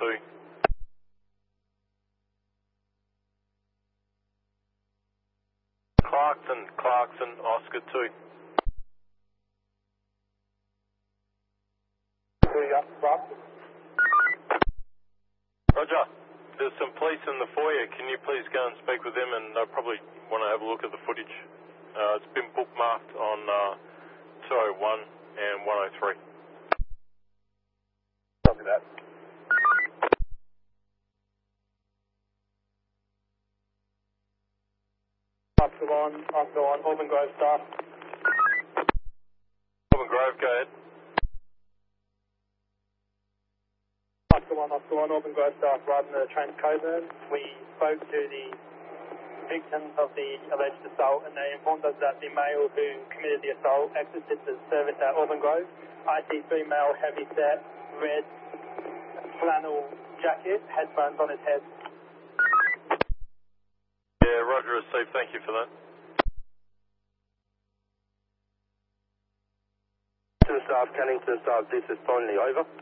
2. Clarkson, Oscar 2. Roger. There's some police in the foyer. Can you please go and speak with them? And I probably want to have a look at the footage. It's been bookmarked on 201 and 103. Copy that. Oscar 1, Auburn Grove staff. Auburn Grove, go ahead. Oscar 1, Auburn Grove staff, riding the train to Coburn. We spoke to the victims of the alleged assault, and they informed us that the male who committed the assault exited the service at Auburn Grove. IC3 male, heavy set, red flannel jacket, headphones on his head. Yeah, Roger received. Thank you for that. To the staff, Cannington staff, this is Tonley, over.